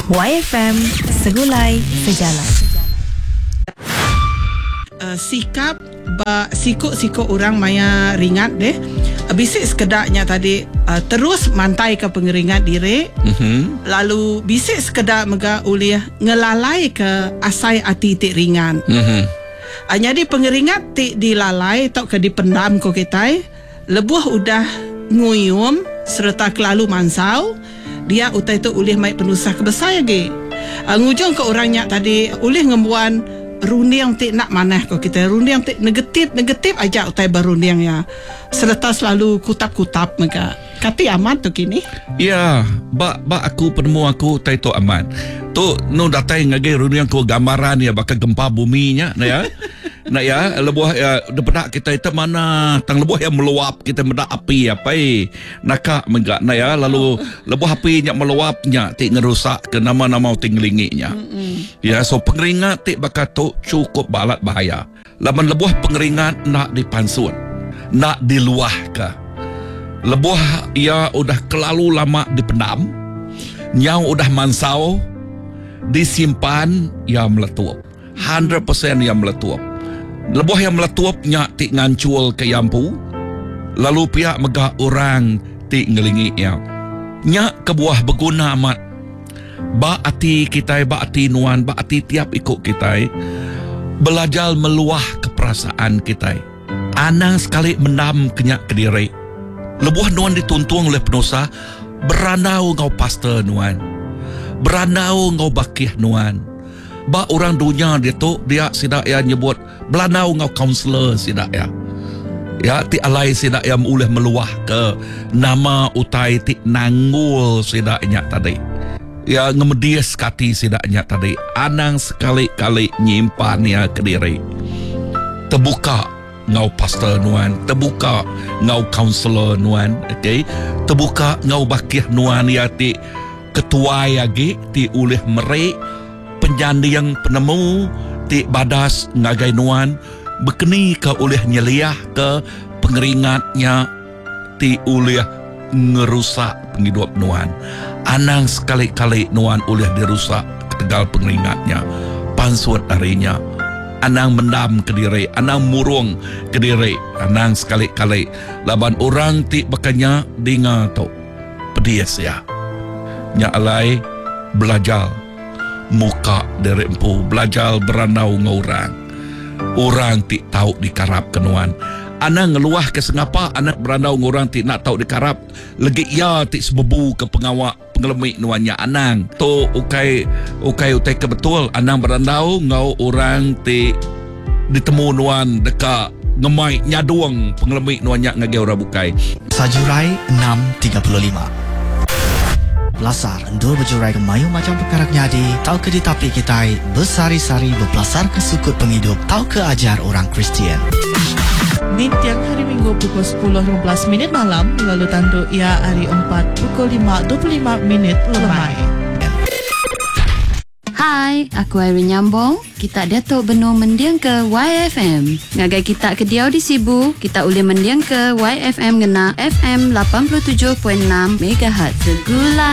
YFM, segulai sejalan. Sikap sikut orang maya ringat deh. Bisik sekedaknya tadi terus mantai ke pengeringat diri. Lalu bisik sekedar mega ulih ngelalai ke asai ati tik ringan. Jadi pengeringat tik dilalai atau ke dipendam ko kita. Lebuh udah nguyum serta kelalu mansau. Dia utai tu ulih mai penusah kebesar lagi. Ngujung ke orangnya tadi ulih ngembuan rundiang tik nak manah ko kita. Rundiang tik negatif aja utai berundiang ya. Serta selalu kutap-kutap mereka. Kati aman tu kini. Ya, bak aku penemu aku tai tu aman. Tu no datai ngagai rundiang ko gambaran ya bakal gempa buminya nah ya. Nak ya, lebuh ya depedak kita itu mana tang lebuh yang meluap kita mendak api apa nakak menggak nak ya lalu lebuh api nya meluapnya tik ngerusak ke nama-nama tinglinginya. Ya, so pengeringat tik bakal tu cukup balat bahaya. Laman lebuh pengeringat nak dipansun, nak diluah ke. Lebuh ia udah kelalu lama dipendam, nyau udah mansau, disimpan ia meletup. 100% ia meletup. Lebuh yang meletuapnya tik ngancul ke yampu. Lalu pihak megah orang tik ngelingi yang nyak kebuah berguna amat. Ba ati kita, ba ati nuan, ba ati tiap ikut kita belajar meluah keperasaan kita. Anang sekali mendam kenyak ke diri. Lebuh nuan dituntung oleh penusa. Beranau ngau pastor nuan, beranau ngau bakih nuan. Ba orang dunia dia tu dia sidak ya nyebut belanau ngau kaunselor sidak ya. Ya ti alai sidak yang uleh meluah ke nama utai ti nanggul sidaknya tadi. Ya ngemedias kati sidaknya tadi. Anang sekali-kali nyimpan ya ke diri. Terbuka ngau pastor nuan, terbuka ngau kaunselor nuan, okey. Terbuka ngau bakih nuan ya ti ketua yagi ti uleh merek penjandi yang penemu ti badas ngagai nuan berkeni ke oleh nyeliah ke pengeringatnya ti oleh ngerusak penghidup nuan. Anang sekali-kali nuan oleh dirusak ketegal pengeringatnya pansut harinya. Anang mendam ke diri, anang murung ke diri. Anang sekali-kali laban orang ti bakanya dengar tu pedias ya nya alai belajar muka dari empu, belajar beranau ngorang. Orang tik tahu dikarap kenuan. Anak ngeluah ke sengapa anak beranau ngorang tik nak tahu dikarap. Lagi ya tik sebebu ke pengawak pengelemik nuannya anang. Tu ukai ke betul anang beranau ngau orang tik ditemu nuan dekat ngemai nyaduang pengelemik nuannya ngage orang bukai. Sajurai 6.35 Belasar endul berjurai ke mayu macam perkara nyadi. Tahu ke di tapi kita bersari-sari berpelasar ke sukut penghidup. Tahu ke ajar orang Kristian. Di tiang hari Minggu pukul 10.15 malam. Lalu tandu ia hari 4 pukul 5.25 lemai. Hai, aku Irene Nyambong. Kita Datuk Beno mendiang ke YFM. Ngagai kita ke Diau di Sibu, kita boleh mendiang ke YFM ngena FM 87.6 MHz. Segula